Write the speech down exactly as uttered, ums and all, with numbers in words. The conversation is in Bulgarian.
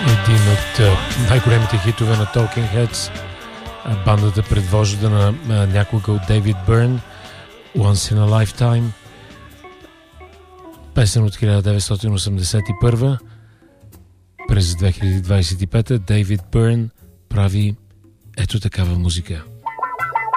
Един от най-големите хитове на Talking Heads, бандата предвождана някога от Дейвид Бърн, Once in a Lifetime, песен от хиляда деветстотин осемдесет и първа. През две хиляди двадесет и пета Дейвид Бърн прави ето такава музика.